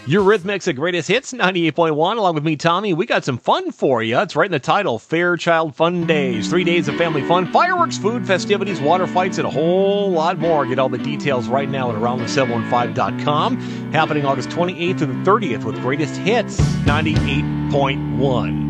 Eurythmics at Greatest Hits 98.1, along with me, Tommy. We got some fun for you. It's right in the title, Fairchild Fun Days. 3 days of family fun, fireworks, food, festivities, water fights, and a whole lot more. Get all the details right now at aroundthe715.com. Happening August 28th to the 30th with Greatest Hits 98.1.